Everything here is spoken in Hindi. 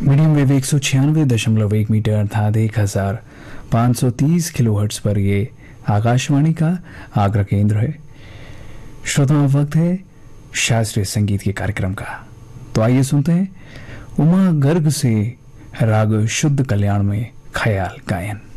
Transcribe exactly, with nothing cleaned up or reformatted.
मीडियम वेव एक सौ छियानवे दशमलव एक मीटर अर्थात एक हजार पाँच सौ तीस किलो हर्ट्स पर ये आकाशवाणी का आगरा केंद्र है। श्रोताओं, वक्त है शास्त्रीय संगीत के कार्यक्रम का। तो आइए सुनते हैं उमा गर्ग से राग शुद्ध कल्याण में ख्याल गायन।